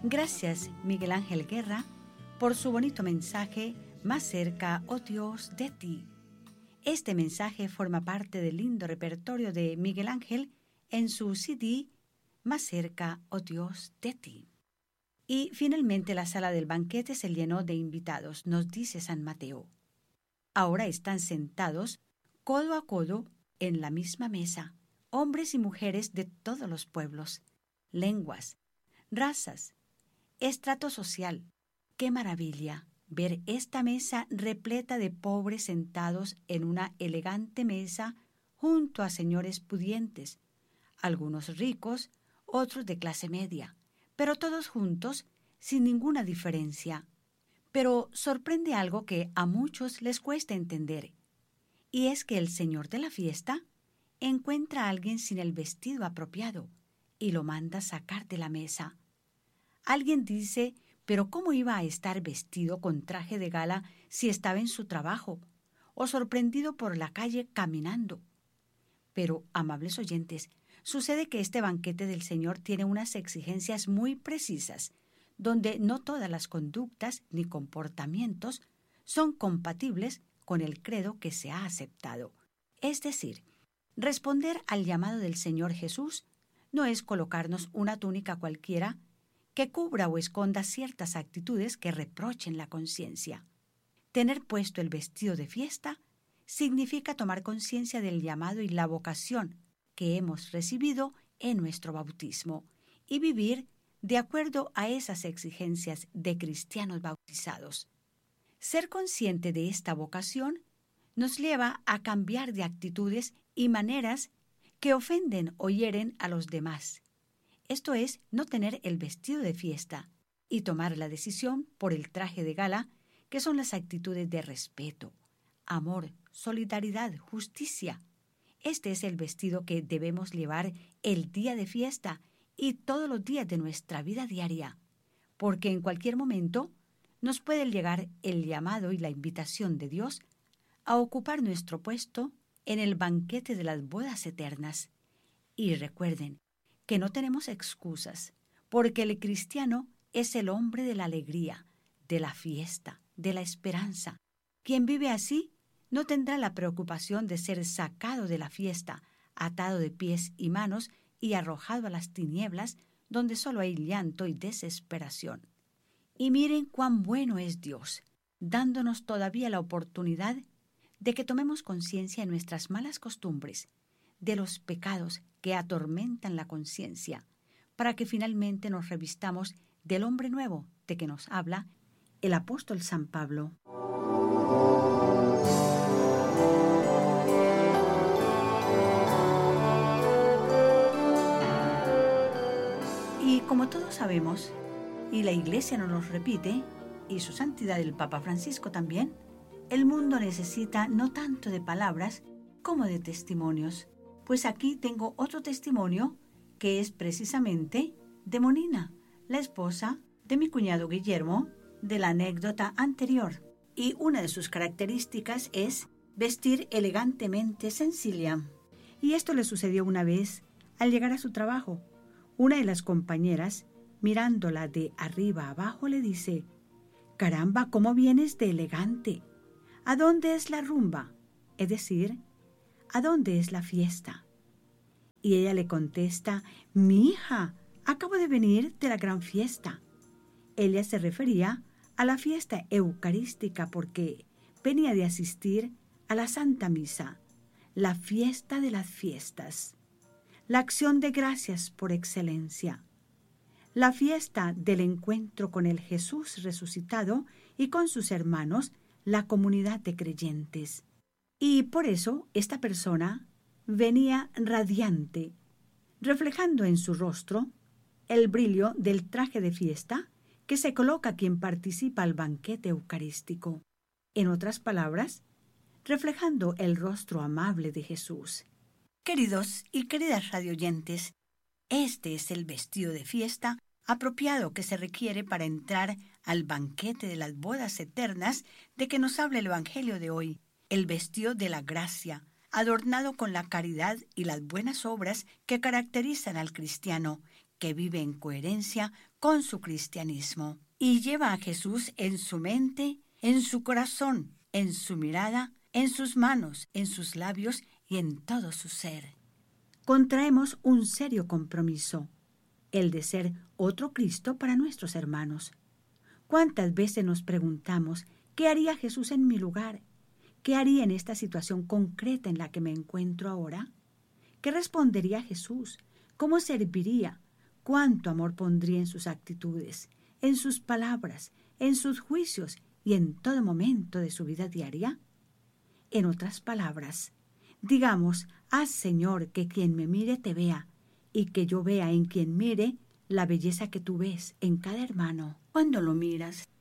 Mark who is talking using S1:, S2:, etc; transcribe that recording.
S1: Gracias, Miguel Ángel Guerra, por su bonito mensaje, Más cerca, oh Dios, de ti. Este mensaje forma parte del lindo repertorio de Miguel Ángel en su CD, Más cerca, oh Dios, de ti. Y finalmente la sala del banquete se llenó de invitados, nos dice San Mateo. Ahora están sentados codo a codo en la misma mesa, hombres y mujeres de todos los pueblos, lenguas, razas, estrato social. ¡Qué maravilla ver esta mesa repleta de pobres sentados en una elegante mesa junto a señores pudientes, algunos ricos, otros de clase media, pero todos juntos sin ninguna diferencia? Pero sorprende algo que a muchos les cuesta entender, y es que el señor de la fiesta encuentra a alguien sin el vestido apropiado y lo manda sacar de la mesa. Alguien dice, pero ¿cómo iba a estar vestido con traje de gala si estaba en su trabajo o sorprendido por la calle caminando? Pero, amables oyentes, sucede que este banquete del Señor tiene unas exigencias muy precisas, donde no todas las conductas ni comportamientos son compatibles con el credo que se ha aceptado. Es decir, responder al llamado del Señor Jesús no es colocarnos una túnica cualquiera que cubra o esconda ciertas actitudes que reprochen la conciencia. Tener puesto el vestido de fiesta significa tomar conciencia del llamado y la vocación que hemos recibido en nuestro bautismo y vivir de acuerdo a esas exigencias de cristianos bautizados. Ser consciente de esta vocación nos lleva a cambiar de actitudes y maneras que ofenden o hieren a los demás. Esto es, no tener el vestido de fiesta y tomar la decisión por el traje de gala, que son las actitudes de respeto, amor, solidaridad, justicia. Este es el vestido que debemos llevar el día de fiesta y todos los días de nuestra vida diaria, porque en cualquier momento nos puede llegar el llamado y la invitación de Dios a ocupar nuestro puesto en el banquete de las bodas eternas. Y recuerden que no tenemos excusas, porque el cristiano es el hombre de la alegría, de la fiesta, de la esperanza. Quien vive así no tendrá la preocupación de ser sacado de la fiesta, atado de pies y manos y arrojado a las tinieblas, donde solo hay llanto y desesperación. Y miren cuán bueno es Dios, dándonos todavía la oportunidad de que tomemos conciencia de nuestras malas costumbres, de los pecados que atormentan la conciencia, para que finalmente nos revistamos del hombre nuevo de que nos habla el apóstol San Pablo. Y como todos sabemos, y la Iglesia nos lo repite, y su santidad el Papa Francisco también, el mundo necesita no tanto de palabras como de testimonios. Pues aquí tengo otro testimonio que es precisamente de Monina, la esposa de mi cuñado Guillermo, de la anécdota anterior. Y una de sus características es vestir elegantemente sencilla. Y esto le sucedió una vez al llegar a su trabajo. Una de las compañeras, mirándola de arriba abajo, le dice: «Caramba, ¿cómo vienes de elegante? ¿A dónde es la rumba?» Es decir, ¿a dónde es la fiesta? Y ella le contesta: «Mi hija, acabo de venir de la gran fiesta». Ella se refería a la fiesta eucarística porque venía de asistir a la Santa Misa, la fiesta de las fiestas, la acción de gracias por excelencia, la fiesta del encuentro con el Jesús resucitado y con sus hermanos, la comunidad de creyentes. Y por eso esta persona venía radiante, reflejando en su rostro el brillo del traje de fiesta que se coloca quien participa al banquete eucarístico. En otras palabras, reflejando el rostro amable de Jesús. Queridos y queridas radioyentes, este es el vestido de fiesta apropiado que se requiere para entrar al banquete de las bodas eternas de que nos habla el Evangelio de hoy, el vestido de la gracia, adornado con la caridad y las buenas obras que caracterizan al cristiano, que vive en coherencia con su cristianismo y lleva a Jesús en su mente, en su corazón, en su mirada, en sus manos, en sus labios y en todo su ser. Contraemos un serio compromiso, el de ser otro Cristo para nuestros hermanos. ¿Cuántas veces nos preguntamos qué haría Jesús en mi lugar? ¿Qué haría en esta situación concreta en la que me encuentro ahora? ¿Qué respondería Jesús? ¿Cómo serviría? ¿Cuánto amor pondría en sus actitudes, en sus palabras, en sus juicios y en todo momento de su vida diaria? En otras palabras, digamos, haz, Señor, que quien me mire te vea, y que yo vea en quien mire la belleza que tú ves en cada hermano. Cuando lo miras,